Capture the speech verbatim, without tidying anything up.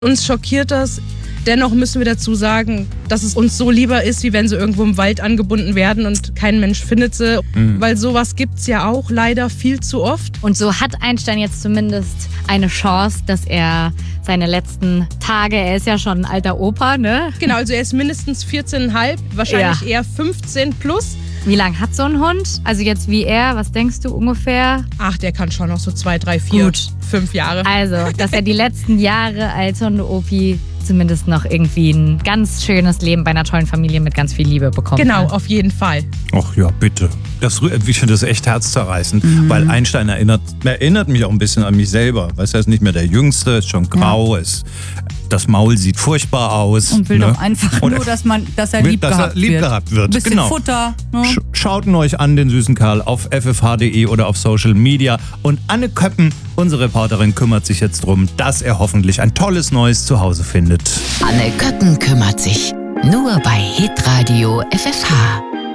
Uns schockiert das. Dennoch müssen wir dazu sagen, dass es uns so lieber ist, wie wenn sie irgendwo im Wald angebunden werden und kein Mensch findet sie. Mhm. Weil sowas gibt es ja auch leider viel zu oft. Und so hat Einstein jetzt zumindest eine Chance, dass er seine letzten Tage, er ist ja schon ein alter Opa, ne? Genau, also er ist mindestens vierzehn Komma fünf, wahrscheinlich ja. eher fünfzehn plus. Wie lange hat so ein Hund? Also jetzt wie er, was denkst du ungefähr? Ach, der kann schon noch so zwei, drei, vier, Gut. fünf Jahre. Also, dass er die letzten Jahre als Hunde-Opi zumindest noch irgendwie ein ganz schönes Leben bei einer tollen Familie mit ganz viel Liebe bekommt. Genau, ne? auf jeden Fall. Ach ja, bitte. Das, ich finde das echt herzzerreißend, mhm. weil Einstein erinnert, erinnert mich auch ein bisschen an mich selber. Weißt du, er ist nicht mehr der Jüngste, ist schon grau, ja. ist, das Maul sieht furchtbar aus. Und will ne? doch einfach Und nur, dass, man, dass er will, lieb, dass gehabt, er lieb wird. gehabt wird. Ein bisschen genau. Futter. Ne? Sch- Schaut ihn euch an, den süßen Kerl, auf f f h punkt d e oder auf Social Media. Und Anne Köppen, unsere Reporterin, kümmert sich jetzt darum, dass er hoffentlich ein tolles neues Zuhause findet. Anne Köppen kümmert sich. Nur bei Hitradio F F H.